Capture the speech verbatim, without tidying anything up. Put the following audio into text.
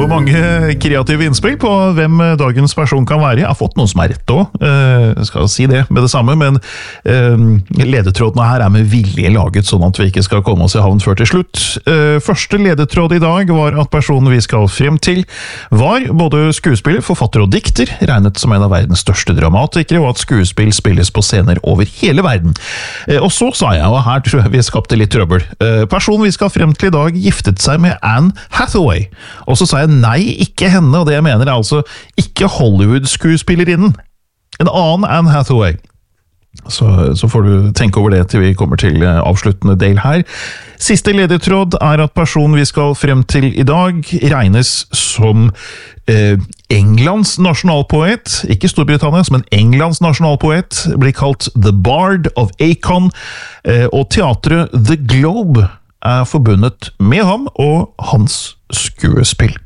får mange kreative innspill på hvem dagens person kan være. Jeg har fått noen som er rett også, jeg skal si det med det samme, men ledetrådene her er med vilje laget, sånn at vi ikke skal komme oss i havn før til slutt. Første ledetråd i dag var at personen vi skal frem til var både skuespiller, forfatter og dikter, regnet som en av verdens største dramatikere, og at skuespill spilles på scener over hele verden. Og så sa jeg, og her tror jeg vi skapte litt trøbbel, personen vi skal frem til i dag giftet seg med Anne Hathaway. Og så sa jeg nei, ikke henne, og det jeg mener er altså ikke Hollywood-skuespillerinnen. En annen Anne Hathaway. Så, så får du tenke over det til vi kommer til avsluttende del her. Siste ledetråd er at personen vi skal frem til i dag regnes som eh, Englands nasjonalpoet, ikke Storbritannias, men Englands nasjonalpoet, blir kalt The Bard of Acon, eh, og teatret The Globe er forbundet med ham og hans skuespill.